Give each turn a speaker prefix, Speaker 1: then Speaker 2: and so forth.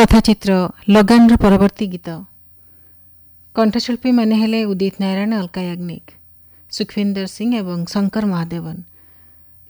Speaker 1: कथाचित्र लगान परवर्ती गीत कंठशिल्पी माने हेले उदित नारायण, अलका याग्निक, सुखविंदर सिंह एवं शंकर महादेवन।